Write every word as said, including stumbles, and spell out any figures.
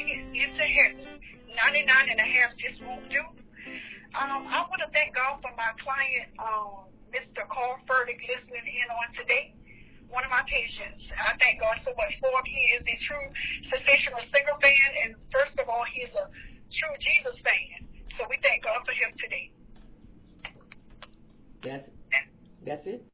make it into heaven. ninety-nine and a half just won't do. Um, I want to thank God for my client, um, Mister Carl Furtick, listening in on today. One of my patients. I thank God so much for him. He is a true sensational singer fan, and first of all, he's a true Jesus fan. So we thank God for him today. That's that's it.